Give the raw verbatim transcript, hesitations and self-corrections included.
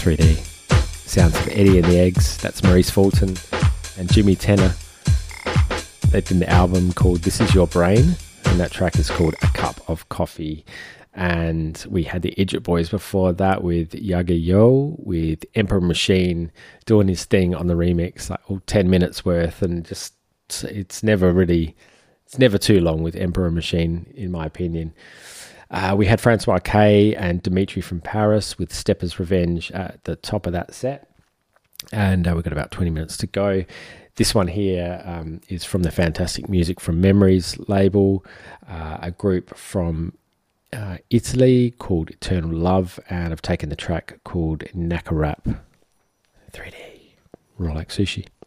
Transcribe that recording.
three D. Sounds of Eddie and the Eggs. That's Maurice Fulton and Jimmy Tenor. They did an album called This Is Your Brain, and that track is called A Cup of Coffee. And we had the Idjit Boys before that with Yaga Yo, with Emperor Machine doing his thing on the remix, like all ten minutes worth, and just it's never really, it's never too long with Emperor Machine, in my opinion. Uh, we had Francois K and Dimitri from Paris with Stepper's Revenge at the top of that set. And uh, we've got about twenty minutes to go. This one here um, is from the Fantastic Music from Memories label, uh, a group from uh, Italy called Eternal Love, and I've taken the track called Nakarap. three D. Roll like sushi.